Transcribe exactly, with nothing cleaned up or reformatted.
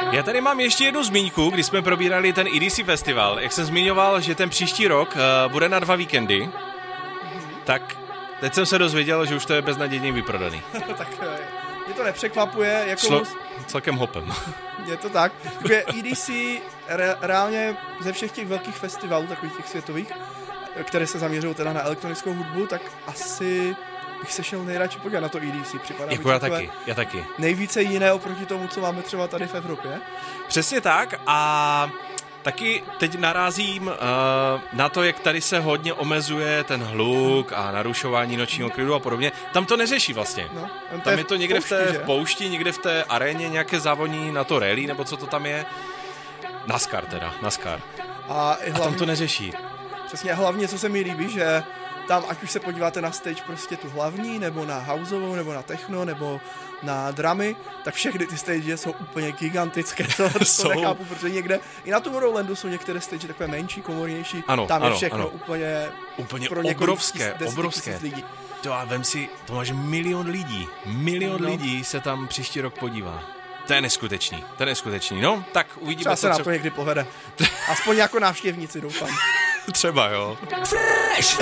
Já tady mám ještě jednu zmínku, když jsme probírali ten E D C festival. Jak jsem zmiňoval, že ten příští rok uh, bude na dva víkendy, mm-hmm. tak teď jsem se dozvěděl, že už to je beznadějně vyprodaný. Tak mě to nepřekvapuje. Jako Šlo celkem hopem. Je to tak. E D C re, reálně ze všech těch velkých festivalů, takových těch světových, které se zaměřují teda na elektronickou hudbu, tak asi bych se šel nejradši podívat na to E D C. Připadá jako já taky, já taky. Nejvíce jiné oproti tomu, co máme třeba tady v Evropě. Přesně tak a taky teď narazím uh, na to, jak tady se hodně omezuje ten hluk a narušování nočního klidu a podobně. Tam to neřeší vlastně. No, tam, tam je to někde v, poušti, v té v poušti, někde v té aréně nějaké závodní na to rally, nebo co to tam je. NASCAR teda, NASCAR. A, hlavně, a tam to neřeší. Přesně, hlavně, co se mi líbí, že tam, ať už se podíváte na stage prostě tu hlavní, nebo na houseovou, nebo na techno, nebo na dramy, tak všechny ty stage jsou úplně gigantické, to, to nechápu, protože někde, i na Tomorrowlandu jsou některé stage takové menší, komornější, ano, tam ano, je všechno ano. úplně, úplně pro obrovské, tisíc, obrovské. lidí. To a vem si, to máš milion lidí, milion no. lidí se tam příští rok podívá. To je neskutečný, to je neskutečný. No, tak uvidíme. Třeba se co na to někdy povede. Aspoň jako návštěvníci, doufám. Třeba, jo. Fresh